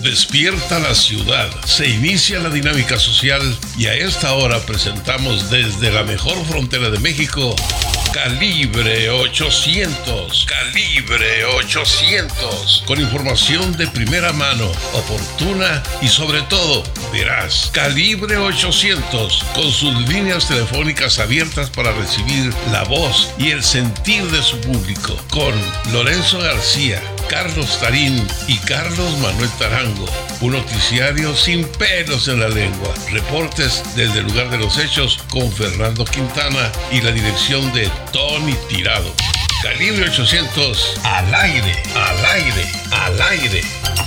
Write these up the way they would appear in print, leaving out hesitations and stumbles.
Despierta la ciudad, se inicia la dinámica social y a esta hora presentamos desde la mejor frontera de México, Calibre 800. Calibre 800. Con información de primera mano, oportuna y sobre todo veraz. Calibre 800. Con sus líneas telefónicas abiertas para recibir la voz y el sentir de su público. Con Lorenzo García, Carlos Tarín y Carlos Manuel Tarango. Un noticiario sin pelos en la lengua. Reportes desde el lugar de los hechos con Fernando Quintana y la dirección de Tony Tirado. Calibre 800 al aire, al aire, al aire.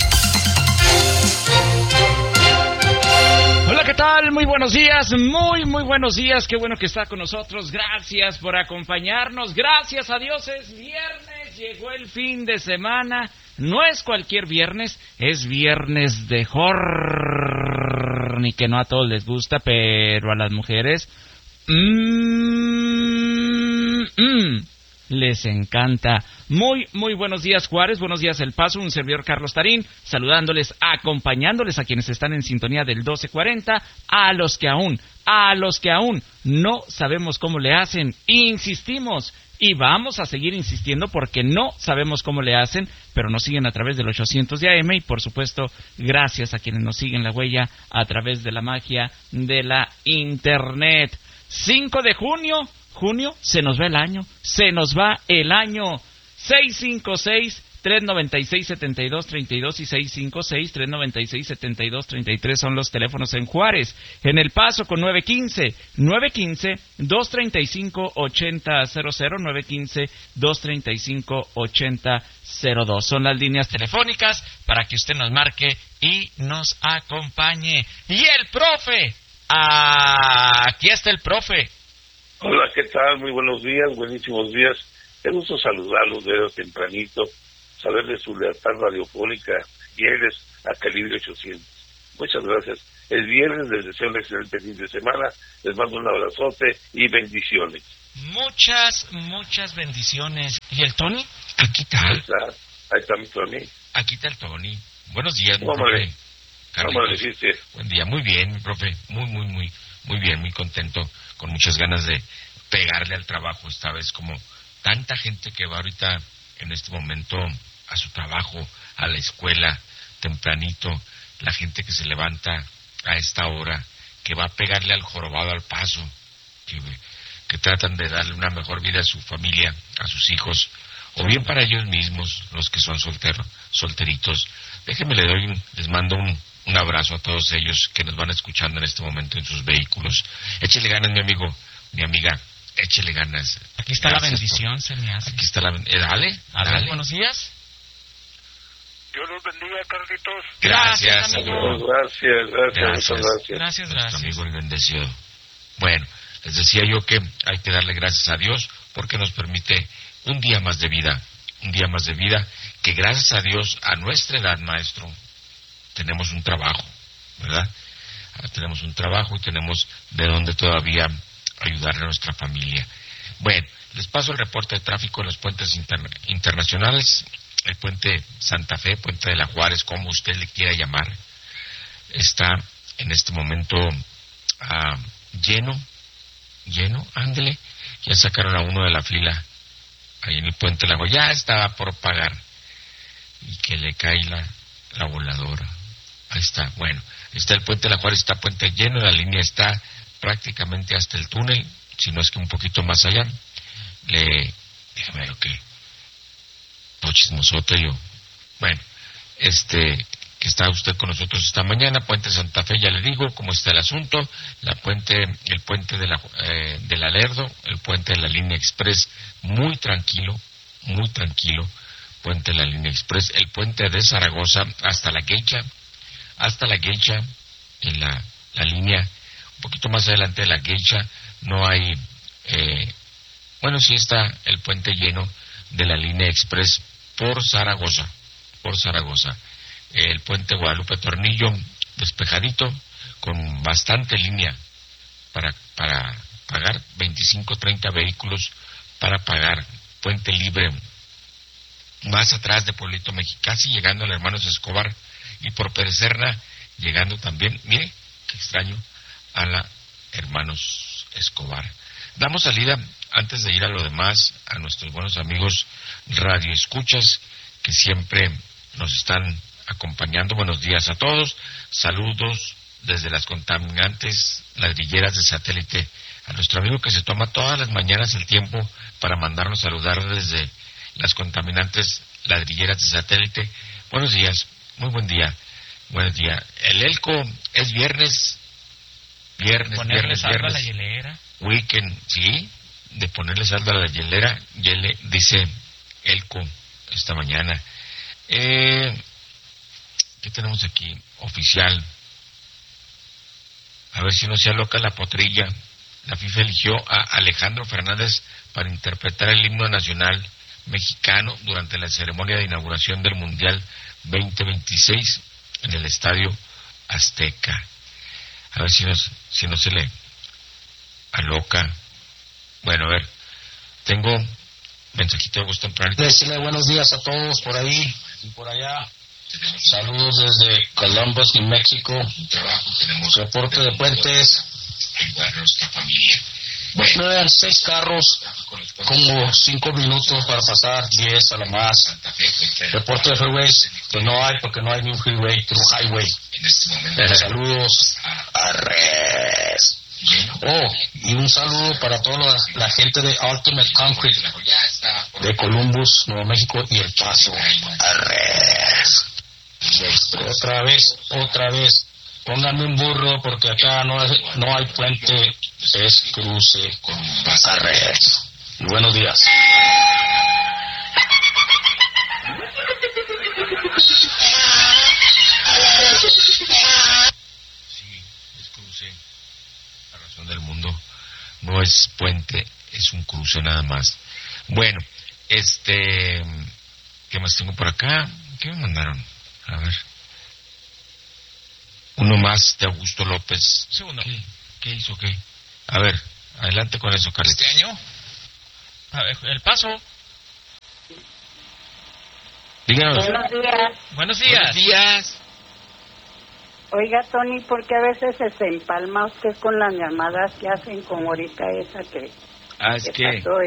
Hola, ¿qué tal? Muy buenos días, muy buenos días. Qué bueno que está con nosotros. Gracias por acompañarnos. Gracias a Dios es viernes, llegó el fin de semana. No es cualquier viernes, es viernes de horror. Ni que no a todos les gusta, pero a las mujeres les encanta. Muy buenos días, Juárez, buenos días, El Paso, un servidor Carlos Tarín, saludándoles, acompañándoles a quienes están en sintonía del 1240, a los que aún no sabemos cómo le hacen, insistimos, y vamos a seguir insistiendo porque no sabemos cómo le hacen, pero nos siguen a través del 800 de AM y por supuesto gracias a quienes nos siguen la huella a través de la magia de la Internet. 5 de junio, se nos va el año, 656-396-7232 y 656-396-7233 son los teléfonos en Juárez. En El Paso con 915-235-8000, 915-235-8002. Son las líneas telefónicas para que usted nos marque y nos acompañe. Y el profe, aquí está el profe. Hola, ¿qué tal? Muy buenos días, buenísimos días. Qué gusto saludarlos desde tempranito, saber de su lealtad radiofónica, fieles a Calibre 800. Muchas gracias. El viernes les deseo un excelente fin de semana. Les mando un abrazote y bendiciones. Muchas bendiciones. ¿Y el Tony? Aquí está. Ahí está mi Tony. Aquí está el Tony. Buenos días, mi ¿Cómo profe. ¿Cómo le hiciste? Buen día, muy bien, mi profe. Muy bien, muy contento, con muchas ganas de pegarle al trabajo esta vez, como tanta gente que va ahorita en este momento a su trabajo, a la escuela, tempranito, la gente que se levanta a esta hora, que va a pegarle al jorobado al paso, que tratan de darle una mejor vida a su familia, a sus hijos, o bien para ellos mismos, los que son solteritos. Déjenme les mando un abrazo a todos ellos que nos van escuchando en este momento en sus vehículos. Échele ganas, mi amigo, mi amiga, échele ganas. Aquí está la bendición, se me hace. Aquí está la bendición. Dale. Buenos días. Dios los bendiga, Carlitos. Gracias, amigo. Gracias. Gracias. Amigo y bendecido. Bueno, les decía yo que hay que darle gracias a Dios porque nos permite un día más de vida, que gracias a Dios, a nuestra edad, maestro, tenemos un trabajo, ¿verdad? Tenemos un trabajo y tenemos de dónde todavía ayudar a nuestra familia. Bueno, les paso el reporte de tráfico en los puentes internacionales. El puente Santa Fe, puente de la Juárez, como usted le quiera llamar, está en este momento lleno, ándele. Ya sacaron a uno de la fila ahí en el puente de la Juárez, ya estaba por pagar y que le cae la voladora. Ahí está, bueno, está el puente de la Juárez, está puente lleno, la línea está prácticamente hasta el túnel, si no es que un poquito más allá. Déjame ver que chismosote yo. Bueno, que está usted con nosotros esta mañana, puente Santa Fe, ya le digo cómo está el asunto, el puente del Alerdo, el puente de la línea Express, muy tranquilo, puente de la línea Express, el puente de Zaragoza hasta la Geisha, en la línea, un poquito más adelante de la Geisha, no hay, sí está el puente lleno de la línea Express por Zaragoza, el puente Guadalupe Tornillo despejadito, con bastante línea para pagar, 25-30 vehículos para pagar, puente libre, más atrás de Pueblito México, casi llegando al Hermanos Escobar, y por Perecerna, llegando también, mire, qué extraño, a la Hermanos Escobar. Damos salida, antes de ir a lo demás, a nuestros buenos amigos radioescuchas que siempre nos están acompañando. Buenos días a todos, saludos desde las contaminantes ladrilleras de satélite, a nuestro amigo que se toma todas las mañanas el tiempo para mandarnos saludar desde las contaminantes ladrilleras de satélite. Buenos días, muy buen día, buenos días. El Elco es viernes, ponerle saldo a la hielera. Weekend, sí, de ponerle saldo a la hielera, dice Elco esta mañana. ¿Qué tenemos aquí? Oficial. A ver si no se aloca la potrilla. La FIFA eligió a Alejandro Fernández para interpretar el himno nacional mexicano durante la ceremonia de inauguración del Mundial 2026 en el Estadio Azteca. A ver si no se le aloca. Bueno, a ver, tengo mensajito de voz tempranito. Decirle buenos días a todos por ahí y por allá. Saludos desde Columbus, New México. Reporte de puentes. No eran 6 carros, como 5 minutos para pasar, 10 a la más. Reporte de freeways, que no hay porque no hay ni un freeway, through highway. Saludos. Arres. Oh, y un saludo para toda la gente de Ultimate Concrete de Columbus, Nuevo México y El Paso. Arres. Otra vez. Pónganme un burro porque acá no hay puente, es cruce. Arres. Buenos días. Sí, es cruce. La razón del mundo no es puente, es un cruce nada más. Bueno, ¿qué más tengo por acá? ¿Qué me mandaron? A ver. Uno más de Augusto López. Segundo. ¿Qué hizo qué? A ver, adelante con eso, Carlitos. Este año, a ver, El Paso. Díganos. Buenos días. Buenos días. Buenos días. Oiga, Tony, ¿por qué a veces se empalma usted con las llamadas que hacen como ahorita esa que Es que pasó?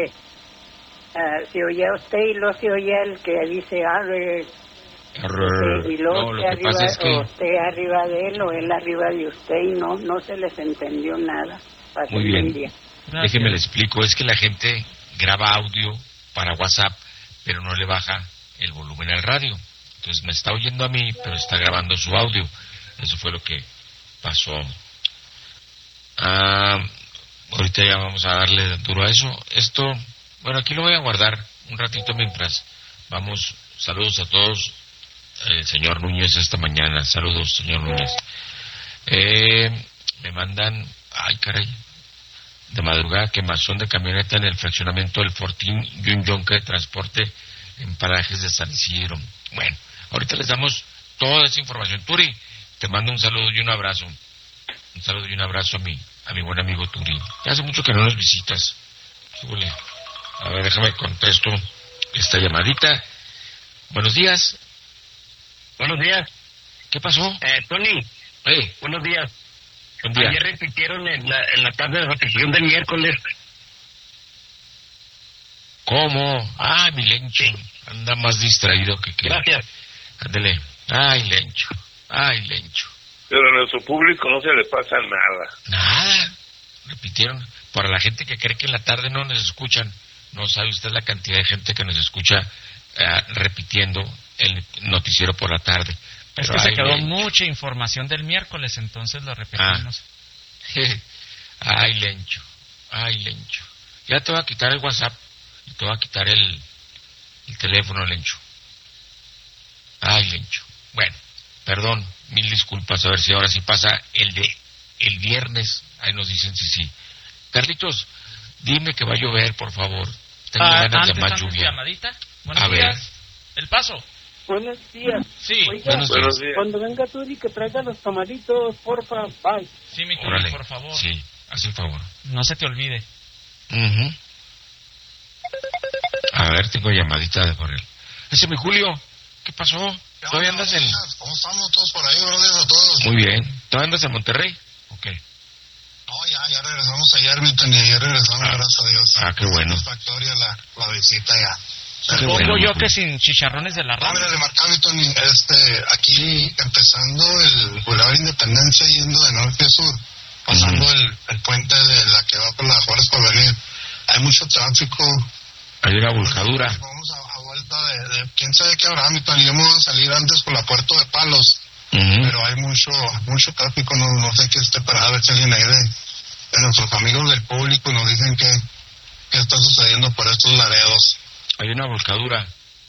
Se oía usted y luego se oía el que dice arre, y luego no, lo usted que pasa arriba, es que o usted arriba de él o él arriba de usted y no se les entendió nada. muy bien. Día. Déjeme le explico, es que la gente graba audio para WhatsApp, pero no le baja el volumen al radio. Entonces me está oyendo a mí, pero está grabando su audio. Eso fue lo que pasó. Ahorita ya vamos a darle duro a eso. Bueno, aquí lo voy a guardar un ratito mientras vamos. Saludos a todos. Señor Núñez esta mañana. Saludos, señor Núñez. Me mandan, ay caray, de madrugada, quemazón de camioneta en el fraccionamiento del Fortín y un yonque de transporte en parajes de San Isidro. Bueno, ahorita les damos toda esa información. Turi, te mando un saludo y un abrazo. Un saludo y un abrazo a mi buen amigo Turi. Ya hace mucho que no nos visitas. Súbele. A ver, déjame contesto esta llamadita. Buenos días. Buenos días. ¿Qué pasó? Tony. Buenos días. Buen día. Ayer repitieron en la tarde de repetición del miércoles. ¿Cómo? Ah, mi Lencho. Anda más distraído que... Gracias. Ándele. Ay, Lencho. Pero a nuestro público no se le pasa nada. Nada. Repitieron. Para la gente que cree que en la tarde no nos escuchan, no sabe usted la cantidad de gente que nos escucha repitiendo el noticiero por la tarde. Pero es que se quedó mucha información del miércoles, entonces lo repetimos. Ay, Lencho. Ya te voy a quitar el WhatsApp y te voy a quitar el teléfono, Lencho. Ay, Lencho. Bueno, perdón, mil disculpas. A ver si ahora sí pasa el viernes. Ahí nos dicen sí. Carlitos, dime que va a llover, por favor. Tengo ganas de más lluvia. Llamadita. Buenos días. El Paso. Buenos días. Sí. Oiga, buenos días. Cuando venga Turi, que traiga los tamalitos, porfa, bye. Sí, mi Turi, por favor. Sí, haz el favor. No se te olvide. A ver, tengo llamadita de por él. Ese mi Julio, ¿qué pasó? ¿Todavía andas en...? ¿Cómo estamos todos por ahí? Buenos días a todos. Muy bien. ¿Todavía andas en Monterrey? ¿O qué? No, ya regresamos ayer, Milton, y ya regresamos, gracias a Dios. Qué bueno. Satisfactoria la visita ya. Supongo yo que sin chicharrones de la rama. Mira, le marcaba, Milton, aquí empezando el Boulevard Independencia, yendo de norte a sur, pasando el puente de la que va por la Juárez Porvenir. Hay mucho tráfico. Hay una volcadura. Vamos a vuelta de quién sabe qué habrá, Milton. Íbamos a salir antes por la Puerto de Palos, pero hay mucho tráfico. No sé qué esté parado, a ver si alguien ahí de nuestros amigos del público nos dicen qué está sucediendo por estos Laredos. Hay una volcadura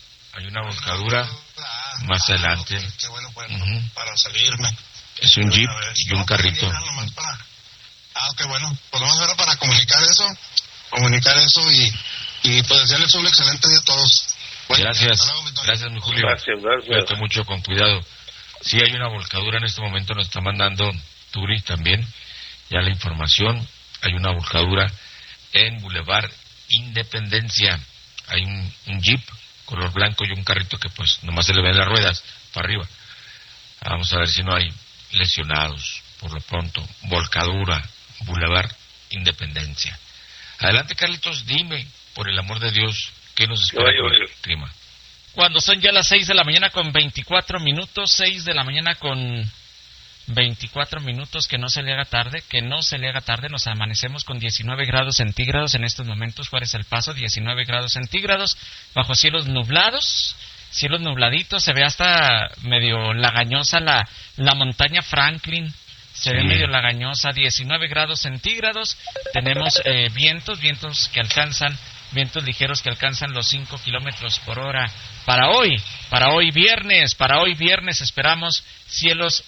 más adelante. Qué bueno, para salirme. Es un jeep y un carrito. Qué bueno. Pues vamos a ver para comunicar eso y pues desearles un excelente día a todos. Bueno, gracias, mi Julio. Gracias. Cuídate mucho, con cuidado. Sí, hay una volcadura en este momento, nos está mandando Turi también, ya la información. Hay una volcadura en Boulevard Independencia. Hay un jeep color blanco y un carrito que pues nomás se le ven las ruedas para arriba. Vamos a ver si no hay lesionados. Por lo pronto, volcadura, Boulevard Independencia. Adelante, Carlitos, dime, por el amor de Dios, ¿qué nos espera con el clima? Cuando son ya las 6 de la mañana con 24 minutos, 6 de la mañana con 24 minutos, que no se le haga tarde, nos amanecemos con 19 grados centígrados en estos momentos. Juárez El Paso, 19 grados centígrados, bajo cielos nublados, cielos nubladitos, se ve hasta medio lagañosa la montaña Franklin, se ve medio lagañosa, 19 grados centígrados, tenemos vientos ligeros que alcanzan los 5 kilómetros por hora. Para hoy viernes esperamos cielos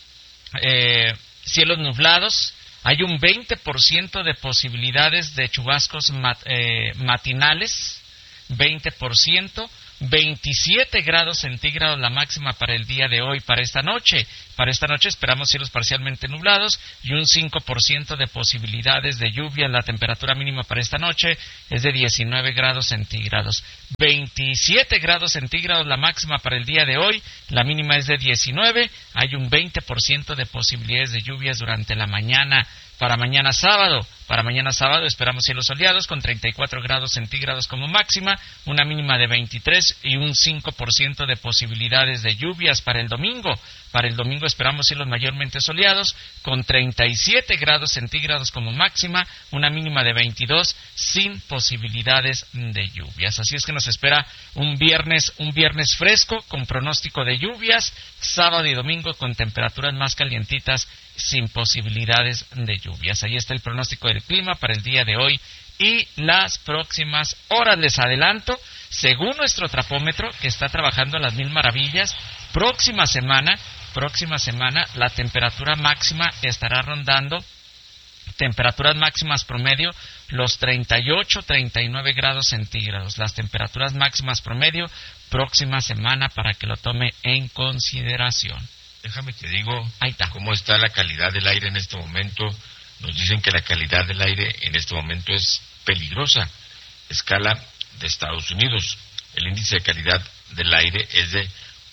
nublados. Hay un 20% de posibilidades de chubascos matinales, 20%, 27 grados centígrados la máxima para el día de hoy. Para esta noche esperamos cielos parcialmente nublados y un 5% de posibilidades de lluvia. La temperatura mínima para esta noche es de 19 grados centígrados. 27 grados centígrados la máxima para el día de hoy, la mínima es de 19. Hay un 20% de posibilidades de lluvias durante la mañana. Para mañana sábado esperamos cielos soleados con 34 grados centígrados como máxima, una mínima de 23 y un 5% de posibilidades de lluvias. Para el domingo esperamos cielos mayormente soleados con 37 grados centígrados como máxima, una mínima de 22 sin posibilidades de lluvias. Así es que nos espera un viernes fresco con pronóstico de lluvias, sábado y domingo con temperaturas más calientitas sin posibilidades de lluvias. Ahí está el pronóstico del clima para el día de hoy y las próximas horas. Les adelanto, según nuestro trapómetro que está trabajando a las mil maravillas, próxima semana la temperatura máxima estará rondando temperaturas máximas promedio los 38-39 grados centígrados. Las temperaturas máximas promedio próxima semana para que lo tome en consideración. Déjame te digo cómo está la calidad del aire en este momento. Nos dicen que la calidad del aire en este momento es peligrosa. Escala de Estados Unidos. El índice de calidad del aire es de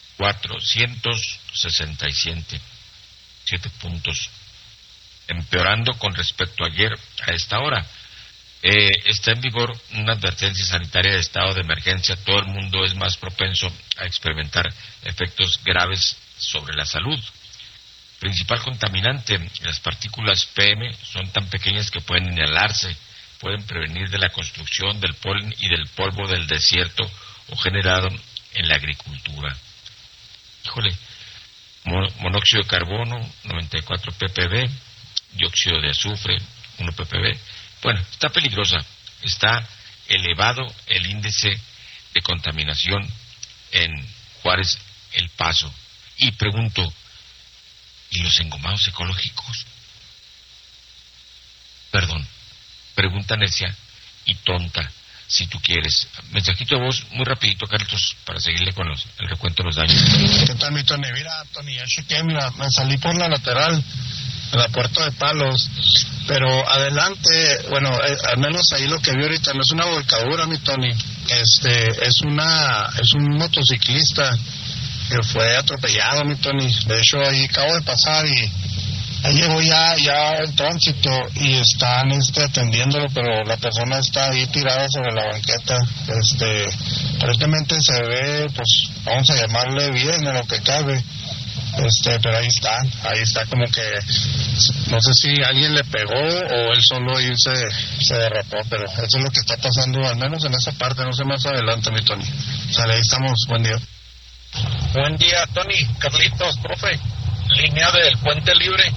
467 puntos, empeorando con respecto a ayer a esta hora. Está en vigor una advertencia sanitaria de estado de emergencia. Todo el mundo es más propenso a experimentar efectos graves sobre la salud. Principal contaminante, las partículas PM son tan pequeñas que pueden inhalarse, pueden prevenir de la construcción, del polen y del polvo del desierto o generado en la agricultura. Híjole, monóxido de carbono, 94 ppb, dióxido de azufre, 1 ppb. Bueno, está peligrosa, está elevado el índice de contaminación en Juárez El Paso. Y pregunto, ¿y los engomados ecológicos? Perdón, pregunta necia y tonta, si tú quieres. Mensajito de voz muy rapidito, Carlos, para seguirle con el recuento de los daños. ¿Qué tal, mi Tony? Mira, Tony, ya chequé, mira, me salí por la lateral de la Puerta de Palos, pero adelante, bueno, al menos ahí lo que vi ahorita no es una volcadura, mi Tony, es un motociclista que fue atropellado, mi Tony. De hecho, ahí acabo de pasar y ahí llegó ya el tránsito y están atendiéndolo, pero la persona está ahí tirada sobre la banqueta. Aparentemente se ve, pues, vamos a llamarle bien en lo que cabe. Pero ahí está como que no sé si alguien le pegó o él solo ahí se derrapó, pero eso es lo que está pasando, al menos en esa parte, no sé más adelante, mi Tony. Ahí estamos, buen día. Buen día, Tony, Carlitos, profe. Línea del Puente Libre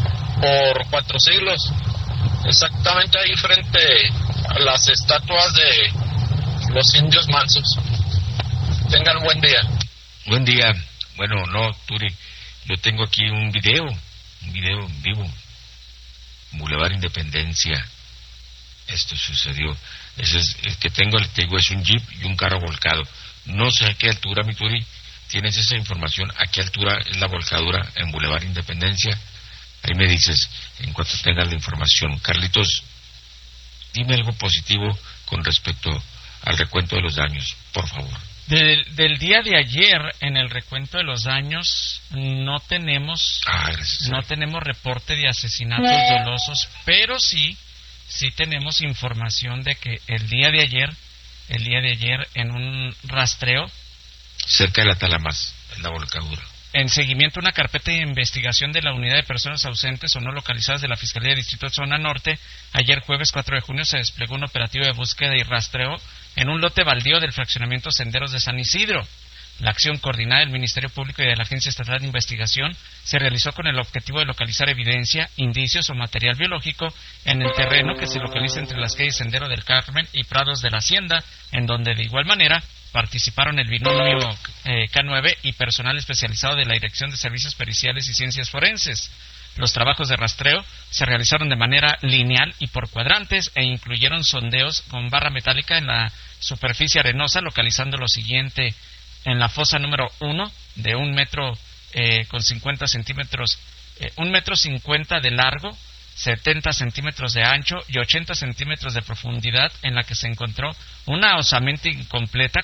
por 4 siglos, exactamente ahí frente a las estatuas de los indios mansos. Tengan buen día. Buen día. Bueno, no, Turi, yo tengo aquí un video en vivo. Boulevard Independencia. Esto sucedió. Ese es el que tengo, te digo, es un jeep y un carro volcado. No sé a qué altura, mi Turi, tienes esa información, a qué altura es la volcadura en Boulevard Independencia. Ahí me dices, en cuanto tengas la información. Carlitos, dime algo positivo con respecto al recuento de los daños, por favor. Del día de ayer, en el recuento de los daños, no tenemos reporte de asesinatos dolosos, pero sí tenemos información de que el día de ayer, en un rastreo cerca de la Talamás, en la volcadura, en seguimiento a una carpeta de investigación de la Unidad de Personas Ausentes o No Localizadas de la Fiscalía de Distrito de Zona Norte, ayer jueves 4 de junio se desplegó un operativo de búsqueda y rastreo en un lote baldío del fraccionamiento Senderos de San Isidro. La acción coordinada del Ministerio Público y de la Agencia Estatal de Investigación se realizó con el objetivo de localizar evidencia, indicios o material biológico en el terreno que se localiza entre las calles Sendero del Carmen y Prados de la Hacienda, en donde de igual manera participaron el binomio K9 y personal especializado de la Dirección de Servicios Periciales y Ciencias Forenses. Los trabajos de rastreo se realizaron de manera lineal y por cuadrantes e incluyeron sondeos con barra metálica en la superficie arenosa, localizando lo siguiente: en la fosa número 1, de 1 metro con 50 centímetros, 1 metro 50 de largo, 70 centímetros de ancho y 80 centímetros de profundidad, en la que se encontró una osamenta incompleta